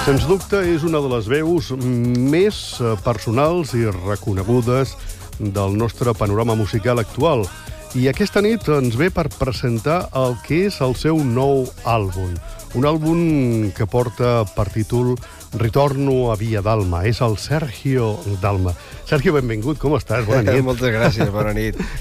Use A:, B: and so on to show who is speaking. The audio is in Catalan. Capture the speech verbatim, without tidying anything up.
A: Sens dubte, és una de les veus més personals i reconegudes del nostre panorama musical actual. I aquesta nit ens ve per presentar el que és el seu nou àlbum. Un àlbum que porta per títol Ritorno a Via Dalma. És el Sergio Dalma. Sergio, benvingut, com estàs? Bona nit.
B: Moltes gràcies, bona nit.